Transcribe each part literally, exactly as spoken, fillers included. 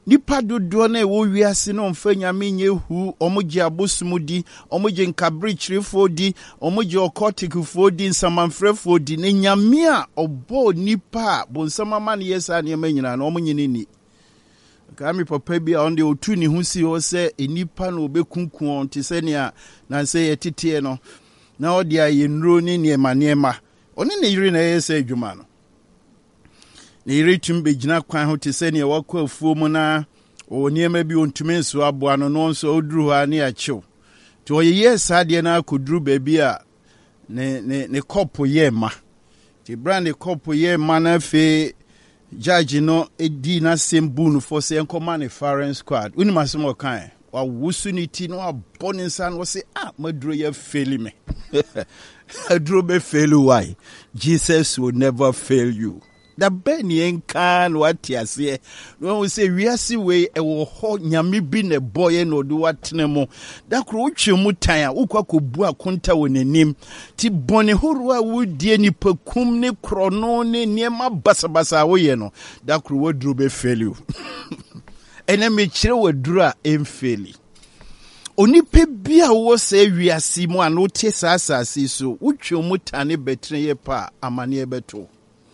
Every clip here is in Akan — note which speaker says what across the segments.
Speaker 1: nipa dodo na wo wiase no mfa nyame nye hu omugye abosumudi omugye nkabrichirefo di omugye okotikfo di nsamanfrefo di ne nyame a obo nipa bonsamama ne yesa ne manyina na omunyini ni kami papa bi a onde otu ni hu si ho se enipa na obekunku on te se ne a na se yetete no na odi aye nro ni ne ma ne ma oni ne yiri na yesa adwuma no ne yiri tumbe gina kwan ho te se ne wakɔ afuo mu na o niema bi ontumi nso aboa no no nso oduru ha ne akyew to oyeye saade na akoduru baabi a ne ne ne kopo ye ma ti brand kopo ye ma na fe judge no edi na sembu no for say encommand a foreign squad uni masemo kan wa wusuniti no abone san wo say ah maduro ye fail me aduro be fail why Jesus will never fail you. Da beni enkan wati ase no we say we asi we e wo ho nyame bi ne boye no do watene mo da kro utwe mu tan a ukwa kobu akonta wonanim ti bone horu a wodie ni pakum ne krono ne niema basabasa wo ye no da kro woduru be fail you ene me kire woduru a emfeli onipa bia wo say wi asi mu an wote sasase so utwe mu tan ne betre ye pa amane e beto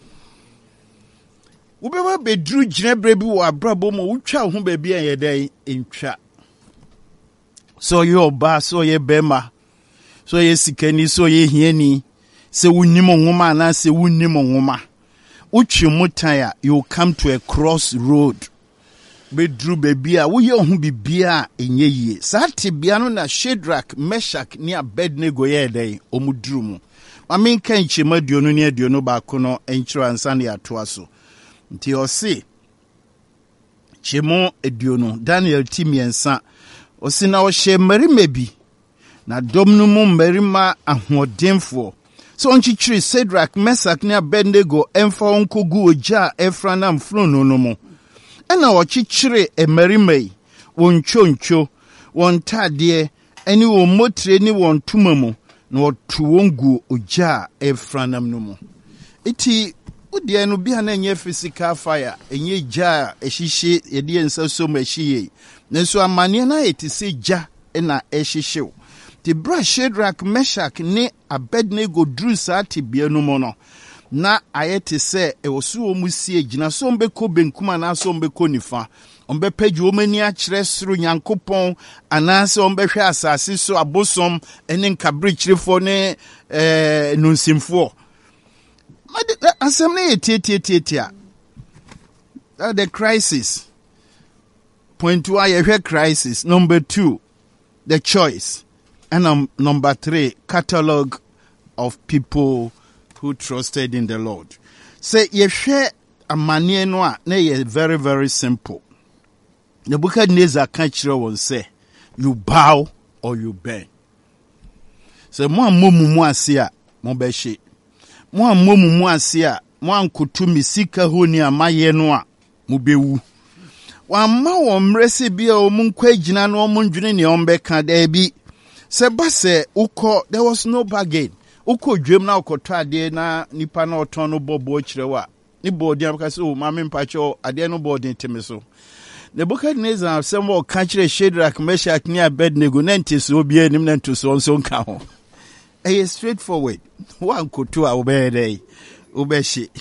Speaker 1: Ubeba bedru ginebre bi wo abrabo mo utwa ho ba bi anyedai entwa so ye oba so ye bema so ye sikani so ye hiani se wunnim nwoma na se wunnim nwoma utwe mutaya you come to a crossroad bedru ba bi a wo ye ho bibia enye yie sate bia no na Shadrach Meshach ni Abednego ye dai omudru mu mamen kan chema duonu ne aduonu ba ko no enchiro ansa ne atoa so nti osi chemo eduonu Daniel timiensa osi na o hye marima bi na domnu mu marima ahodenfo so onchichiri Shadrach Meshach ne Abednego emfa onkogu oja efrana mfrono no mu ena o chichiri e marima yi won choncho won tade eni wo motre ni won tumamu na o tuwongu oja efrana no mu iti Udi no bia na enye physical fire enye ja ehihye yede ensa so mahyiye nanso amane na etise ja na ehihye ti bra Shadrach Meshach ne Abednego dru sa tibia no mo no na ayete se ewosu omusie gina so mbeko benkuma na so mbeko nifa ombe page omani a kire soro Nyankopon anase ombe hwe asase so abosom ene nkabrichirefo ne eh nunsimfo Assembly the crisis. Point one, a crisis. Number two, the choice. And um, number three, catalog of people who trusted in the Lord. Say, ye share a mania noa, nay, very, very simple. The Nebuchadnezzar can't will say, you bow or you bend. So, mo mumu mo asia, mo beshi. Mwa mwomu mwasia, mwa nkutumi sika honi amaye noa, mubewu. Wama wamresi bia omunkwe jina no omunjuni ni ombe kadebi. Seba se uko, there was no bargain. Uko dwem na uko tuade na nipa na otono bobo ochirewa. Ni bodi ya mkasi u mami mpacho adye no bodi ntemeso. Nebuchadnezzar semwa okachire Shadrach Meshach ni Abednego nentisi obie ni mnentusi onso nkaho. Eye straightforward. One kutu a obede ubeshi.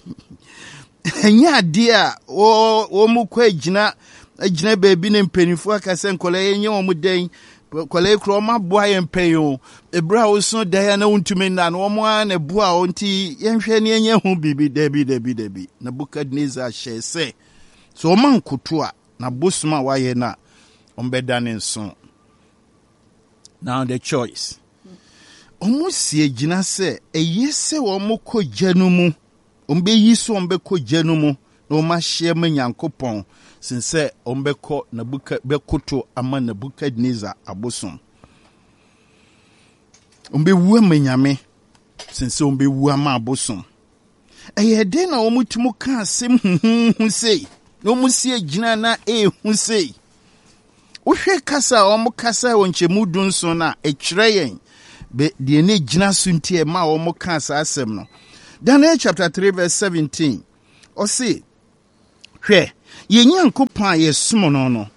Speaker 1: Nya dia o o mukwe jina jina baby ne mpanifo akase nkole enye o muden kole kro ma boa ye mpanyo ebra wo so da na untumi na no mo a na boa onti yenhwe ne enye hu bibi dabi dabi dabi na Nebukadnezzar hye se so man kutu a na bosuma wa ye na ombeda ne nso. Now the choice. Omusie gina se eyese wo moko janumu ombe yiso ombe ko janumu na o ma hye ma Nyankopon sinse ombe ko na buka bekoto ama na Nebukadnezzar abosom ombe wu ma nyame sinse ombe wu ama abosom eye de na omutumu ka asem hu sei na omusie gina na e hu sei wo hwe kasa omu kasa wonchemu dunso na e kire yen be die ne gina suntie ma wo mo ka asem no. Daniel chapter three verse seventeen. O see hwe Ye Nyankopon yesom no no.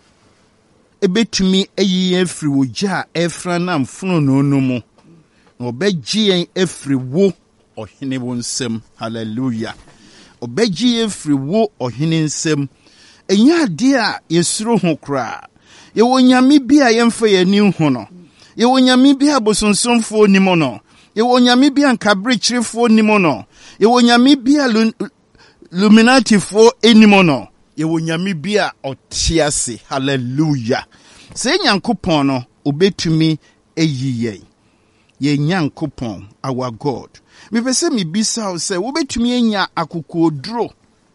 Speaker 1: Ebetumi eyi efri wo gya efra na mfono no no mu. Na obegye yen efri wo ohene wo nsem. Hallelujah. Obegye efri wo ohene nsem. Enya ade a yesuro ho kra. Ye wonyame bi a yemfa yani ho no. Ye wonyame bi a bosonsomfo nimo no. Ye wonyame bi a nkabrechirefo nimo no. Ye wonyame bi a luminati fo enimo no. Ye wonyame bi a otiase. Hallelujah. Se Nyankopon no obetumi eyi ye. Ye Nyankopon our God. Me pese me bisa o se obetumi enya akokoduro.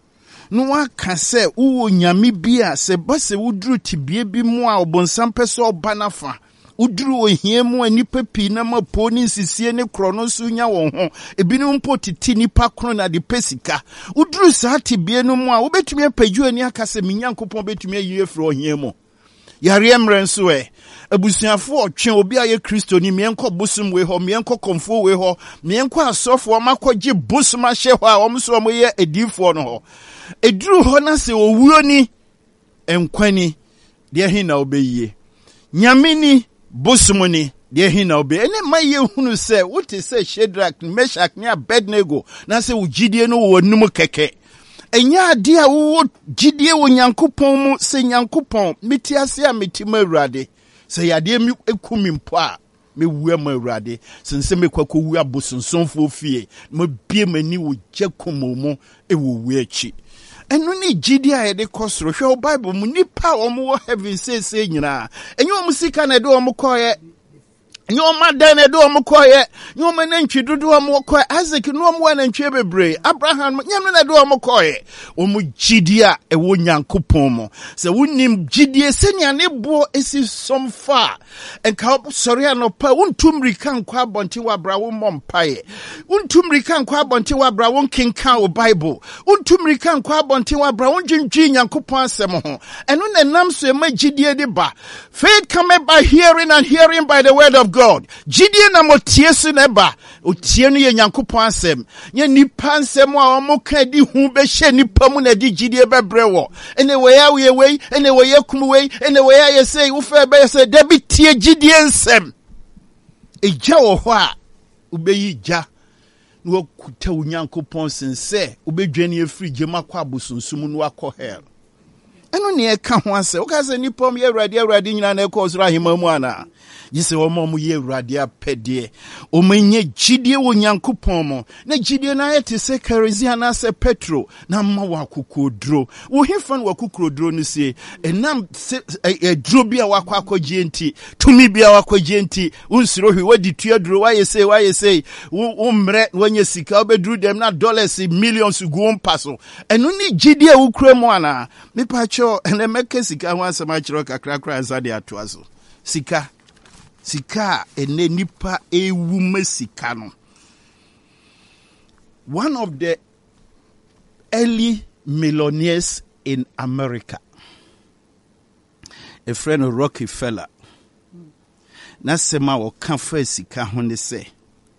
Speaker 1: No aka se wo nyame bi a se ba se wuduru tibie bi mu a obonsam pese oba nafa. Uduru ohie mu anipa pi na mapo ni nsisie ne krono so nya won ho ebinom mpo titi nipa krono na de pesika uduru saa tibie no mu a wobetumi apaju ani aka se Nyankopon betumi ayi efro ohie mu yare emre nso e abusuafo otwe obi aye Kristo ni mienko bosum we ho mienko komfo we ho mienko asofo makogye bosum ahye ho a omso omoye edifo no ho eduru ho na se owuo ni enkwani de hin na obeye nyamini bosumuni de hin na obe ene maye hunu se wote se Shadrach Meshach ne Abednego na se ugidie no wo num keke enya ade a wo gidie wo Nyankopon mu se Nyankopon metiase a metima Awurade se yade mi ekumi mpo a mewu ma Awurade sense mekwakowu abosonsonfo fie mo bie mani wo gyakomomo e wo wu achi enu ni gidi a yede kosoro hwe Bible mu nipa omo heaven say say nyina enye omo sika na de omo koye enye omo dan na de omo koye enye omo na ntwi dodo omo koye Isaac no omo na ntwi bebre Abraham nyam na de omo koye omo gidi a ewo Nyankopon mo se wonim gidi senia ne bo esi somfa enka sori anopa wontumrika nkwa abonte wa bra wo mompaye wontumrika nkwa abonte wa bra won kenkan o Bible wontumrika nkwa abonte wa bra won dwendwi Nyankopon asem ho eno na nam so ema gidi de ba faith come by hearing and hearing by the word of God gidi na motie su na ba otie no ye Nyankopon asem nye nipa asem a omo ka di hu be hye nipa mu na di gidi be brewo ene we ya we we ene we ya kum we ene we ya say wo fa be say da bi tie gidi ensem eja wo ho a ubeyi ja no kuta Nyankopon sense ubedwane afiri gema kwa abosunsum no akọ hell eno ne e ka ho ase wo ka se nipa m ye Awurade Awurade nyina na e ko osoro ahema mu ana yise wo mo ye Awurade apede o menye gidie wo Nyankopon mo na gidie na yete se kerezi ana se petro na ma wa kokodro wo hefa no wa kokodro no sie enam e dro bia wa kwa akogye enti tumi bia wa akogye enti unsiro hwe wadi tuadro wa yese wa yese wo mre wanye sika obedru dem na dollars millions go mpaso eno ni gidie wo kura mo ana me pa cho ene meke sika ho asema chiro kakra kra zade atoazo sika Sika ene nipa ewu mesika no. One of the early millionaires in America, a friend of Rockefeller, na sema wo kanfa sika ho ne se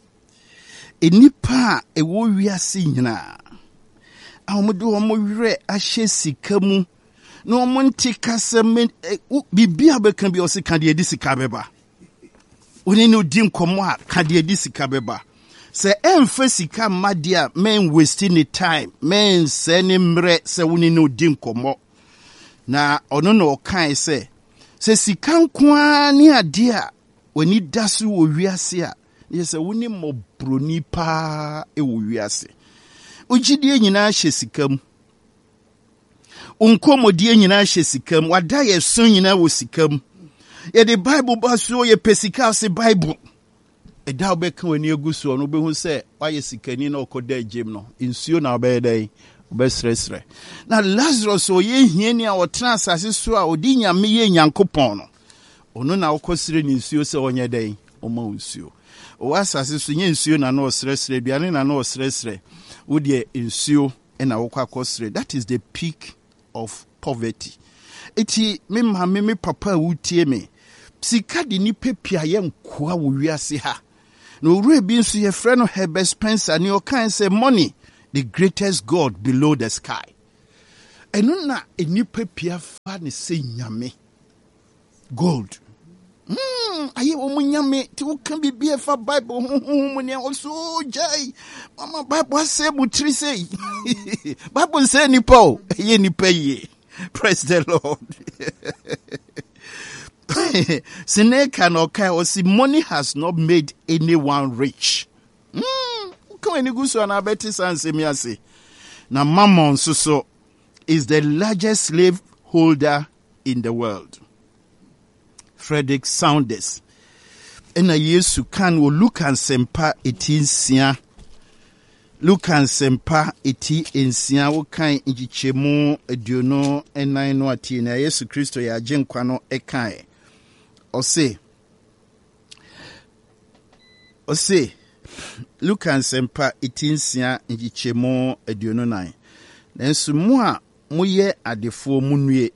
Speaker 1: enipa ewo wiase nyina awodo omo wire ahye sika mu na omo ntika se bibia beka bi o sika de edi sika beba oni no din komo a ka de edi sika beba se emfa sika madia men wasting the time men se ne mre se woni no din komo na ono no kan se se sika nkoa ni ade a woni daso wo wiase a ye se woni mobroni pa e wo wiase ugidie nyina hye sikam unkomodie nyina hye sikam wada ye so nyina wo sikam ye the Bible baso ye pesika se Bible e da obeka wani eguso no be hu se waye sikani na okoda agem no insuo na obedai obesresre na Lazarus o ye hiani a otena asase so a odi nyame ye Nyankopon no ono na okosire ni insuo se onye dai o ma insuo o asase so nye insuo na na osresre duane na na osresre wo de insuo na wokwa kosire. That is the peak of poverty. Eti me ma me me papa wutie me sika de ni pepia ye nkoa wo wiase ha no ure bi nso ye frɛ no Herbert Spencer ne o kan say money the greatest god below the sky. eno na enipa pia fa ne se nyame gold. Hmm, aye omo nyame ti wo kan bibia fa Bible hu ne also jai mama Bible say butri say Bible say nipa o ye nipa ye. Praise the Lord. Seneca no kai o si money has not made anyone rich. Hmm, come any go so na beti san se mi ase. Na Mammon so so is the largest slave holder in the world. Frederick Saunders. Ena Yesu kan wo Luke Sempa eighteen sia. Luke Sempa eighteen sia wo kan njichemu aduono enan no ati na Yesu Kristo ya agenkwa no ekan. Ose. Ose. Luke Sempa eighteen sia njichemu aduono nine. Nensu mu a moye adefo munue.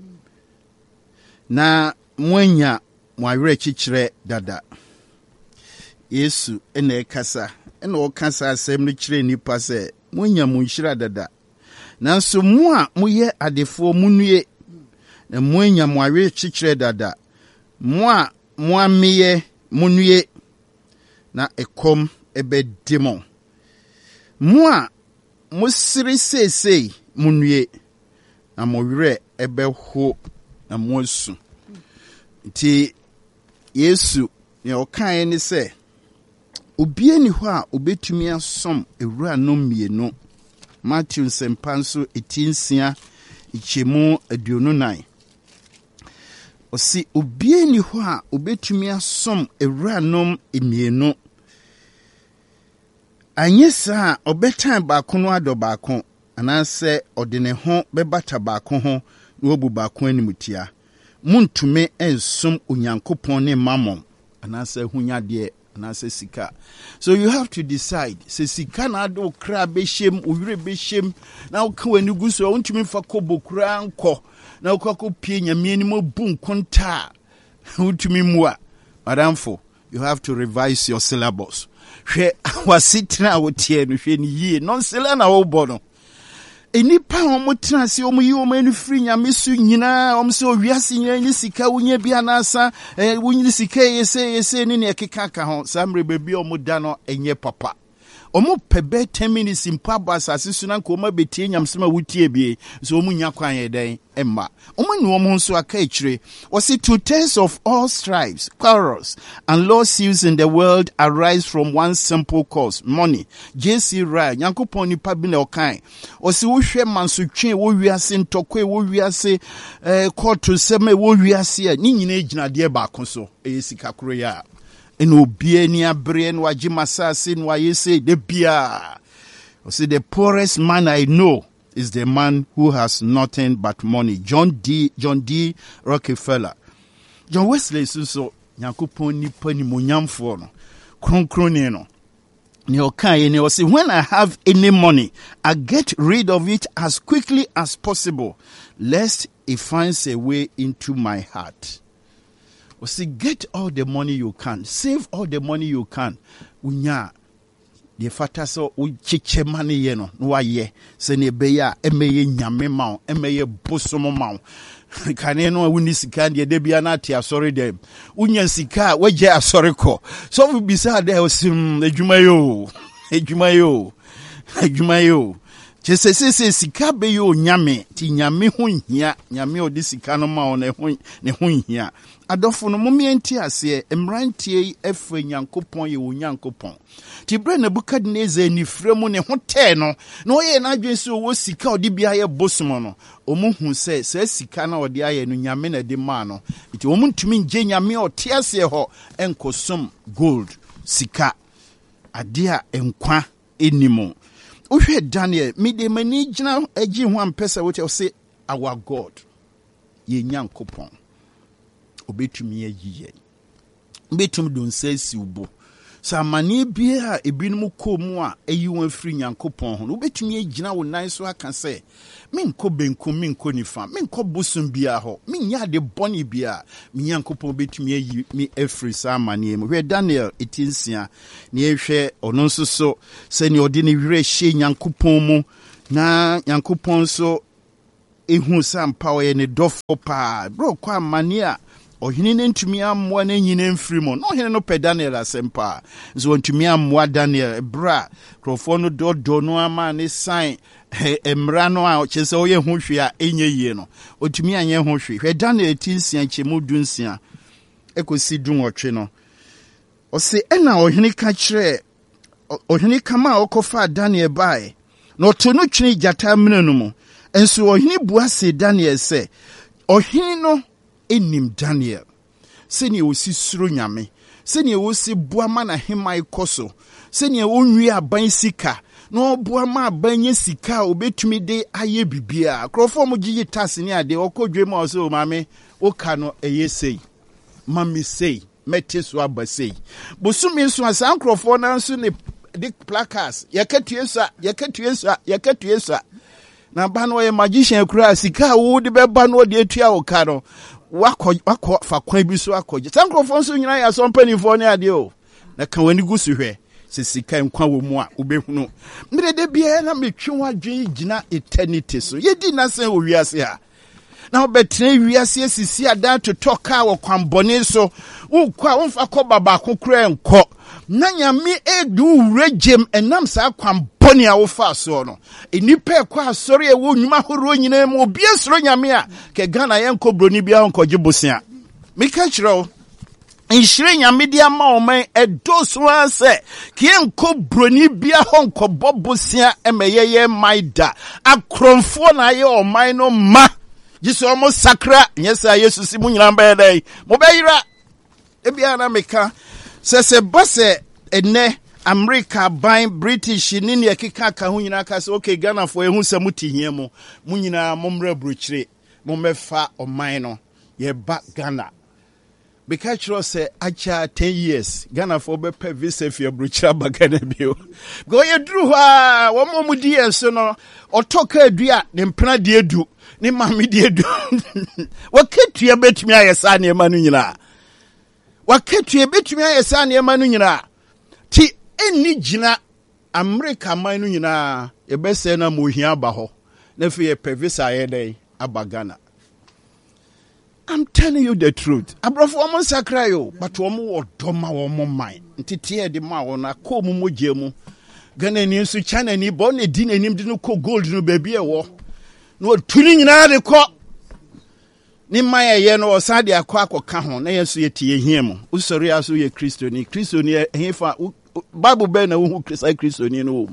Speaker 1: Na mwenya mwawere chichire dada. Yesu ene ekasa. Ene okasa asem no chire nipa se mwenya munshira dada. Nanso mu a moye adefo munue. Na mwenya mwawere chichire dada. Mu a mwameye munue. Na ekom ebe demo. Mu a musiri sesei munue. Na mwawere ebe ho na mwosu. Ti Yesu ne okan ni se obie ni ho a obetumi asom ewura no mienu. Matthew sempanso eighteen sia ichemu aduonu nine. Osi obie ni ho a obetumi asom ewura no mienu. Anyesa obetan baako no ado baako anase odene ho bebata baako ho no obu baako animutia. Muntume ensum Onyankopon ne Mammon anase hunyade anase sika. So you have to decide. Se sika na ado kra behiem owire behiem na wo ka wani guso wontumi fa kobo kra anko na wo ka ko pie nyame ni mo bu nkonta wontumi mua. Madamfo, you have to revise your syllabus. Hwe wasitra wotie no hwe ni yie non sela na wo bo no. Enipa omo transi omo yi omo enu free nyame su nyina omo se owiase nyina ni sika wonya bia na asa eh wonya sika yese yese ni ne ekeka ka ho samre bebi omo da no enye papa omo pebe ten minutes impa basa asisu na nko omo betie nyamsema wutie bie so omo nya kwan yeden emma omo nu omo nso aka ekire o see two-thirds of all strifes, quarrels and lawsuits in the world arise from one simple cause: money. J C Ryle Nyankopon ni pa bi na okan o see wo hwe mansotwe wo wiase ntokwe wo wiase eh court seme wo wiase a ni nyina ejinade ba akoso e sika kro ya eno bie ni abre no agi masase no ayese de bia. O see the poorest man I know is the man who has nothing but money. John D. John D. Rockefeller. John Wesley so Nyankopon ni pani monyamfo no kronkron no. Ni okan ni o say when I have any money, I get rid of it as quickly as possible, lest it finds a way into my heart. O say get all the money you can, save all the money you can. Unya the fata so we chiche money ye no no aye se ne be ya emeye nyame ma emeye bosomo ma kane no wuni sika de de bia na tia sorry dem unya sika waje asori ko so we bisa de osim adwuma yo adwuma yo adwuma yo che se se se sika be yo nyame ti nyame ho hia nyame odi sika no ma ne ho ne ho hia adofo no momienti ase emrantie efe Nyankopon ye wo Nyankopon ti bre Nebukadnezar ni fremu ne ho te no no ye na adwen se wo sika odi bia ye bosomo no omuhu se se sika na odi aye no nyame na de ma no ti omuntumi nje nyame ote ase ho enkosom gold sika adia enkwa enimo. Uhwe Daniel mide mani gina agi ho ampesa wote say our God ye Nyankopon obetumi ayiye betum don say siubo sa mani bia ebinum komu a eyi won afri Nyankopon ho obetumi agina wo nan so aka say menko benko menko nifa menko bosum bia ho menya de boni bia me Nyankopon betumi ayi mi afri sa mani mu hwe Daniel eighteen sia ne ehwe ono nso so se ne odi ne wire hye Nyankopon mu na Nyankopon so ehu sampa oye ne dofo pa bro kwa mania ohini ne ntumi ammoa na nyine mfiri mo no ohini no pe Daniel asempa so ntumi ammoa Daniel bra krofo no dodo no ama ne sign emra no a chese oye hu hwe a enye yie no otumi anye hu hwe hwe Daniel tinsia chemu dunsia ekosi dunwotwe no o se ena ohini ka kire ohini kama okofa Daniel bai no to no twini jata mena no mu enso ohini bua se Daniel se ohini no enim Daniel seni osi suro nyame seni osi bua ma na hemai koso seni onwi aban sika no bua ma abanye sika obetumi de aye bibia krofo mo gigi tase ni ade okodwe ma so mame oka no eyesei mami sei mete so abasei bosumi so asan krofo na so ne dik placards yakatuesa yakatuesa yakatuesa na ba no ye magician kura sika wo de beba no de atua oka no wako wako fa kwan bi so akoje sankrofo so nyina ya so mpanifo ne ade o na kan wani gusu hwe se sika nkwa wo mu a obehunu mire de bia na metwe wadwen gina eternity so yedi na sen owiase ha na obetre wiase asisi ada to toka wo kwambone so ukwa wonfa ko baba kokura enko na nyame edu regem enam sa kwambone a wo fa so no enipa kwa asori e wo nwuma horo nyina mu obi esoro nyame a ke Ghana yenko broni bia onkoje bosia mika kiro inshire nyame dia ma oman edoso ase ke yenko broni bia honko bobosia emeyeye maida akromfo na ye oman no ma jiso omo sakra nyesa Yesu si munyina mba dai mo bayira ebia na meka sese bose ene America by British nini yakika ka hu nyina ka se okay Ghana fo ehu se mutihie mo munyina momra bruchire mo mefa oman no ye ba Ghana because chiro se acha ten years Ghana fo be pe visa fi bruchire ba Ghana bio go ye duru ha wo mo mudi enso no otoka adua ne mpena de edu ni mami de edu waketua betumi ayesa ne ma no nyina waketua betumi ayesa ne ma no nyina ti eni gina America man no nyina ye bese na mohia ba ho na fi ye pevisa ye dey abagana. I'm telling you the truth. Abrofo omo sakra yo but omo odoma omo man ntiti e de ma wona ko mu moje mu Ghana ni nso China ni bo na di nanim de no ko gold no baby e wo no tuni nyina de ko ni maye ye no osa de akwa akoka ho na yeso ye tie hia mu usori aso ye Kristo ni Kristo ni hefa Bible be na wo Kristo Kristo ni no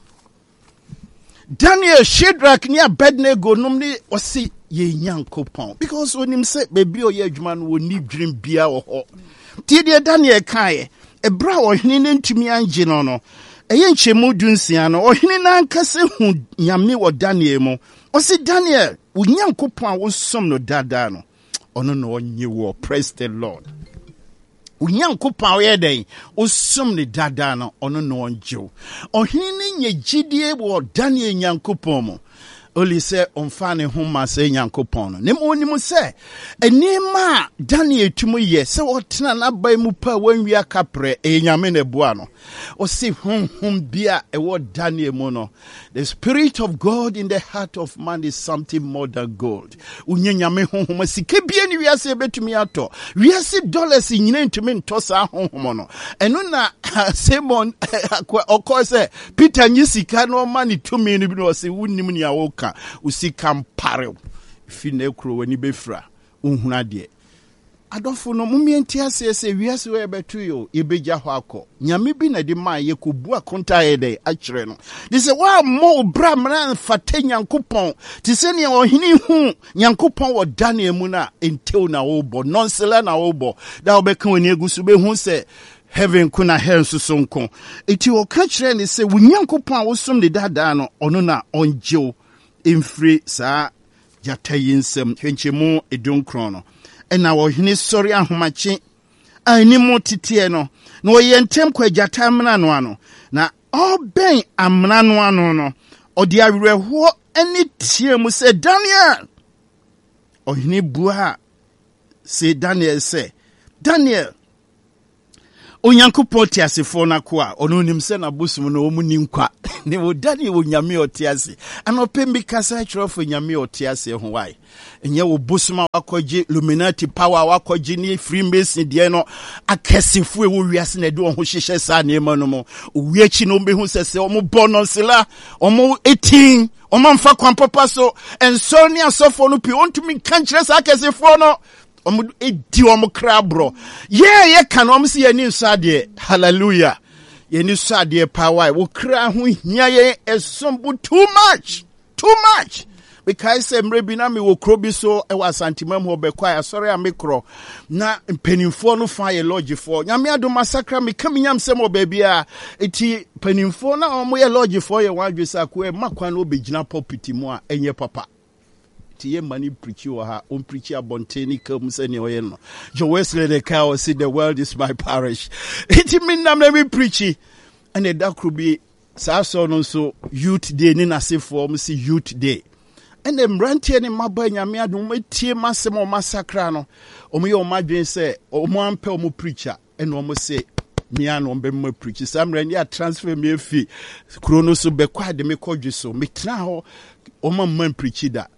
Speaker 1: Daniel Shadrach ni Abednego nom ni osi ye Nyankopon because onim se baby o ye adwuma no woni dream bia wo ho ti de Daniel kae ebra ohene ne ntumi anje no no eye nchemu dunsia no ohene na nkase hu nyame wo Daniel mu osi Daniel wo Nyankopon a wo som no dada no ono no onye wo praise the Lord Unyankopon we den osum ne dada no ono no onjo ohene ne nyegidie wo Daniel Nyankopon mu oli se omfa ne ho ma se Nyankopon no ne mo ni mo se enima Daniel tumu ye se wotena na bai mu pa wanwi akapre e nyame ne boa no o se honhom bia e wo Daniel mu no the spirit of God in the heart of man is something more than gold unye nyame honhom sike bia ni wiase betumi ato wiase dollars nyina ntumi nto sa honhom no eno na Simon okọ se Peter nyi sika no ma ni tumi ni bi no se wunnim ni awoka usika mpare fi na ekro wani befra unhuna de adofo no mumienti ase se wiase we betu yo ebeja ho akọ nyame bi na de ma ye kobu akonta ye de akire no de se wa mo bra mran fate Nyankopon ti se ne ohini hu Nyankopon wo Daniel mu na entew na wo bo nonsela na wo bo da obeka woni egusu be hu se heaven kuna hell so sonko eti o ka kire ne se wo Nyankopon a wo som de dada no ono na onjew emfri sa jatayinsem hwenchemu edunkron no ena wo hene sori ahomache animu titie no na wo yentem kwa jata mna no ano na oben amna no ano no odi awerho ani tie mu se Daniel ohene bua se Daniel se Daniel Onyankopɔn te asefo na ko a ono nim se na bosum no omu ninkwa ne wodani wo nyame ote ase anope mi kasa kyerofo nyame ote ase ho wai enye wo bosum akɔgye Illuminati power wakɔgye ni Freemason de no akɛsefo e wo wiase na de wo ho hyehyɛ sa na ema no mo owi achi no be hu sese omo bono sela omo eighteen omo mfa kwan papa so enso ne asofo no pi ontumi kankyere sa akɛsefo no omo edi omo kra bro yeah ye kan omo se ye ni nsade hallelujah ye ni nsade power wo kra ho hia ye esombu too much too much because emre bi na me wo kro bi so e wa santimam ho be kwa sorry am kro na mpanimfo no fa ye lodge for nyame ado masakra me kam nyam sem o ba bia eti mpanimfo na omo ye lodge for ye wan dwesa ko e makwa na obegina property mu a enye papa tie mani preach you ha on preach abonteni kam se ne oye no Jo Wesley the cow say the world is my parish it mean na me preach and the dakro bi sa so no so youth day ni na se for say youth day and them rantie ne maba nyame adom tie masem o masakra no o me o madwen se o mo ampe o mo preacher and o mo say me an o be mo preach sam ran ya transfer me fi krono so be kwa de me kodwe so me tena ho o ma man preach da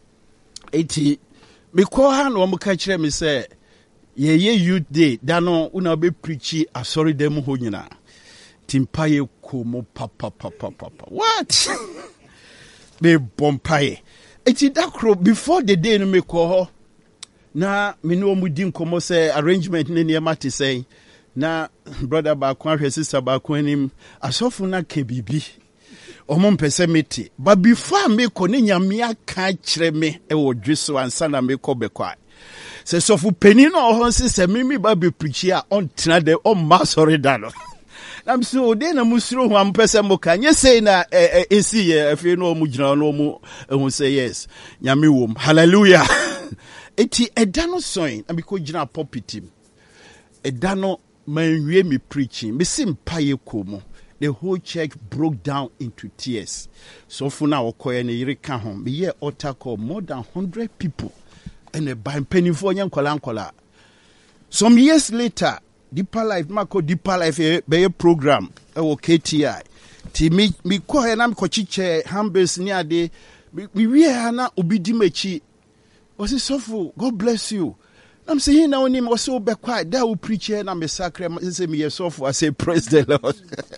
Speaker 1: eti me ko ha no mo ka kire me say ye ye youth day da no una be preach asori dem ho nyina timpaye ko mo papa papa papa what be bompaye eti dakro before the day no me ko ho na me no mu di nkomo say arrangement ne ne mate say na brother ba ko ahwe sister ba ko anim asofo na ke bibi omo mpese meti but before me ko ne nyame aka kire me e wo dweso ansa na me ko be kwa se sofu peni no ho se se mimi ba be preach a on tena de on ma sorry da no I'm so de na musuro ho ampese mo ka nye say na esi ye afi no mu gina no mu ehun say yes nyame wom hallelujah eti eda no soin na biko gina pulpit eda no manwie me preaching me simpa ye komo the whole church broke down into tears so for now okoye ne yire ka ho me ye altar call more than one hundred people and a by penny for yan kola kola some years later Deeper Life, Marco Deeper Life, be a program, a K T I. Ti me me ko he na me ko chiche hambes ni ade we we na obidi machi. Was it so God bless you. I'm saying now him was so be quiet. That will preach here na me sacre say me so I say praise the Lord.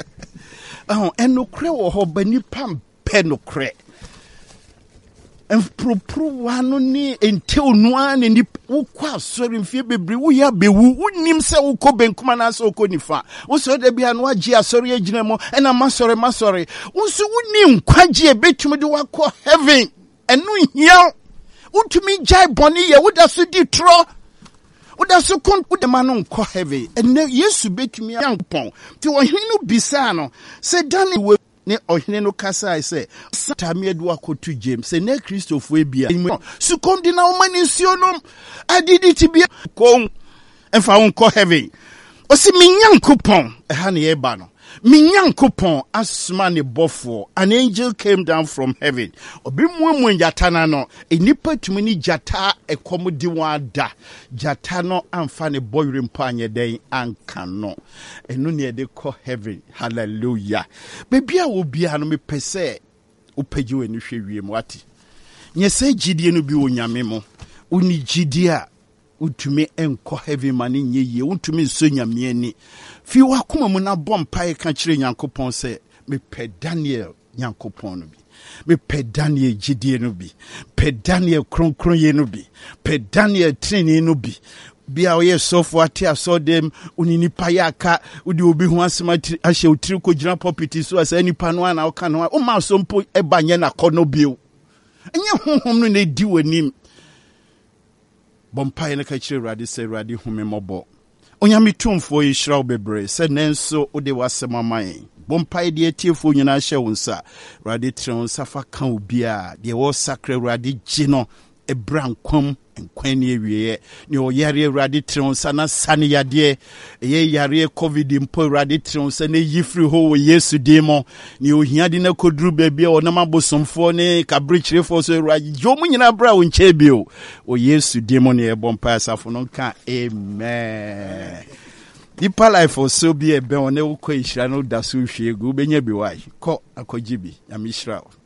Speaker 1: Oh, and no cre wo ho bani pam pe no cre. And pro one ni until no one in the ukwa sorry mfie bebre wo ya bewu unim se ukọ benkuma na so ukọ nifa wo so de bia no agi asori agina mo and amasori masori wo so unim kwagie betumi de wakọ heaven enu hia utumi jai boni ye wo da so di tro wo da so kon wo de ma no nkọ heaven and Yesu betumi yankpon ti wo hinu bisa no se dani we ne ohene no kasa I say satame do akotu James say ne Christopher ebia su kondi na omani sionom adidi tibia ko enfa won ko heaven o si minyankopon e ha ne eba no minyankopon asma ne bofo an angel came down from heaven obi muamu jata na no enipa tumi ni jata ekomodi wada jata no amfa ne boyre mpa anye den anka no eno ne de ko heaven hallelujah bebia wo bia no me pese upagi wani hwe wiem wati nyese gidie no bi onyame mo uni gidie a utumi enko heaven mani nyeye utumi nso nyame ani fi wakoma mu na bompa ka kire Nyankopon se me pe Daniel Nyankopon no bi me pe Daniel gidie no bi pe Daniel kronkron ye no bi pe Daniel training no bi bia o ye sofo ate aso dem unini payaka udi obi ho asema ahye otiri ko gina property so asa nipa no na o ka no o ma so mpo ebanye na kono bio enye honhom no na di wanim bompa ne ka kire rade se rade home mobo onyame tumfo yi hiraw bebre se nenso ode wasema man bompa de atiefo nyina hye wonsa rade tren safa kan obia de wo sakra rade gino ebran kwam enkwani ewiye ne oyare rade tren sana sane yade ye yare covid mpo rade tren sana yifri ho wo Yesu demo ne ohiade na koduru bebia o na mabosomfo ne kabrichirefo so rade jomu nyina bra wo nche bio o Yesu demo ne ebompa asafo no ka amen Nipa life or so be a be on a ko ishira no da so hwe gu benya bi wai ko akoji bi ya mishra.